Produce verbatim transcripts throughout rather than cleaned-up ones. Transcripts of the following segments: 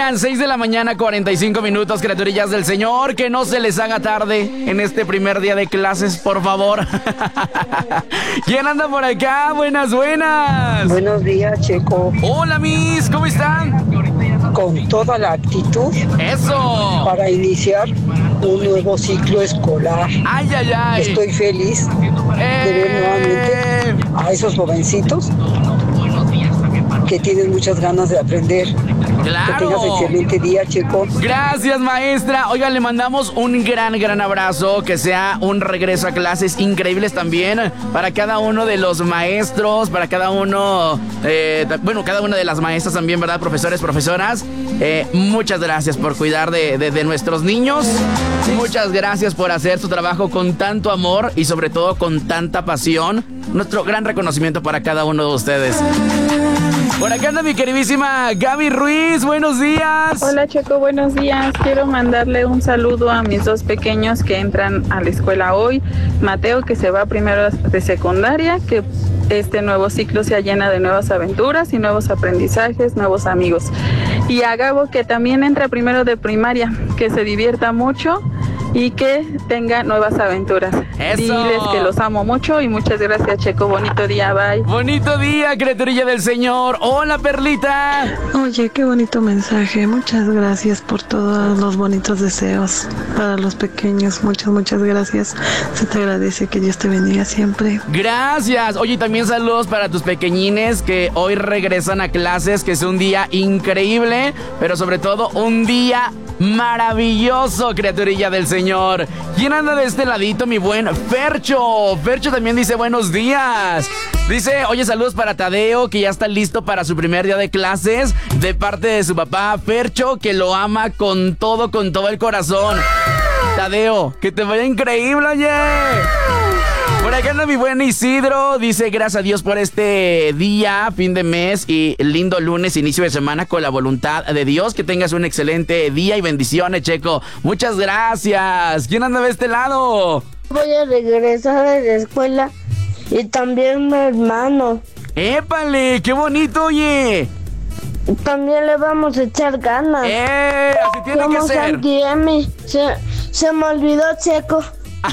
Oigan, seis de la mañana, cuarenta y cinco minutos, criaturillas del Señor. Que no se les haga tarde en este primer día de clases, por favor. ¿Quién anda por acá? Buenas, buenas. Buenos días, Checo. Hola, Miss, ¿cómo están? Con toda la actitud. ¡Eso! Para iniciar un nuevo ciclo escolar. ¡Ay, ay, ay! Estoy feliz eh... de ver nuevamente a esos jovencitos que tienen muchas ganas de aprender. ¡Claro! Que tengas excelente día, Checo. Gracias, maestra. Oigan, le mandamos un gran, gran abrazo. Que sea un regreso a clases increíbles también para cada uno de los maestros, para cada uno, eh, bueno, cada una de las maestras también, ¿verdad? Profesores, profesoras. Eh, muchas gracias por cuidar de, de, de nuestros niños. Muchas gracias por hacer su trabajo con tanto amor y sobre todo con tanta pasión. Nuestro gran reconocimiento para cada uno de ustedes. Por acá anda mi queridísima Gaby Ruiz, buenos días. Hola, Checo, buenos días. Quiero mandarle un saludo a mis dos pequeños que entran a la escuela hoy. Mateo, que se va primero de secundaria, que este nuevo ciclo sea llena de nuevas aventuras y nuevos aprendizajes, nuevos amigos. Y a Gabo, que también entra primero de primaria, que se divierta mucho y que tenga nuevas aventuras. ¡Eso! Diles que los amo mucho y muchas gracias, Checo. Bonito día, bye. Bonito día, criaturilla del Señor. Hola, Perlita. Oye, qué bonito mensaje. Muchas gracias por todos los bonitos deseos para los pequeños. Muchas, muchas gracias. Se te agradece, que Dios te bendiga siempre. Gracias. Oye, también saludos para tus pequeñines que hoy regresan a clases, que es un día increíble, pero sobre todo un día maravilloso, criaturilla del Señor. ¿Quién anda de este ladito, mi buen Fercho? Fercho también dice buenos días. Dice, oye, saludos para Tadeo, que ya está listo para su primer día de clases, de parte de su papá Fercho, que lo ama con todo, con todo el corazón. Tadeo, que te vaya increíble, oye. Por acá anda mi buen Isidro, dice gracias a Dios por este día, fin de mes y lindo lunes, inicio de semana con la voluntad de Dios. Que tengas un excelente día y bendiciones, Checo. Muchas gracias. ¿Quién anda de este lado? Voy a regresar a la escuela y también mi hermano. ¡Épale! ¡Qué bonito, oye! También le vamos a echar ganas. ¡Eh! Así tiene Somos que ser. Anti-Emi. Se, se me olvidó, Checo.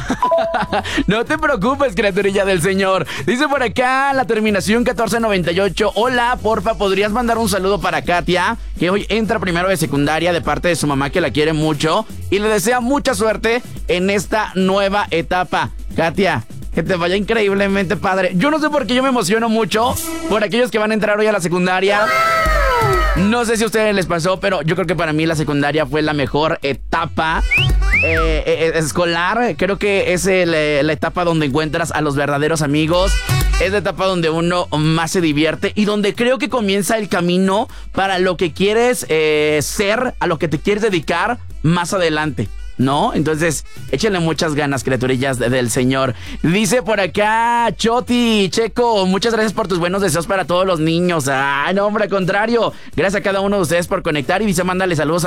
No te preocupes, criaturilla del Señor. Dice por acá la terminación catorce noventa y ocho. Hola, porfa, ¿podrías mandar un saludo para Katia, que hoy entra primero de secundaria, de parte de su mamá, que la quiere mucho y le desea mucha suerte en esta nueva etapa? Katia, que te vaya increíblemente padre. Yo no sé por qué yo me emociono mucho por aquellos que van a entrar hoy a la secundaria. No sé si a ustedes les pasó, pero yo creo que para mí la secundaria fue la mejor etapa eh, eh, escolar. Creo que es el, eh, la etapa donde encuentras a los verdaderos amigos. Es la etapa donde uno más se divierte y donde creo que comienza el camino para lo que quieres eh, ser, a lo que te quieres dedicar más adelante, ¿no? Entonces, échenle muchas ganas, criaturillas de, del Señor. Dice por acá, Choti, Checo, muchas gracias por tus buenos deseos para todos los niños. Ay, no, hombre, al contrario. Gracias a cada uno de ustedes por conectar. Y dice, mándale saludos a